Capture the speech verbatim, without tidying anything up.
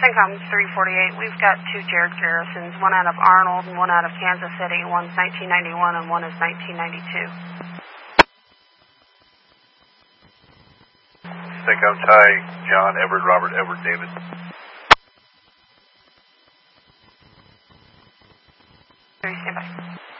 CENTCOM three forty-eight, we've got two Jared Garrisons, one out of Arnold and one out of Kansas City. One's nineteen ninety-one and one is nineteen ninety-two. CENTCOM Ty, John, Edward, Robert, Edward, David. Stand by.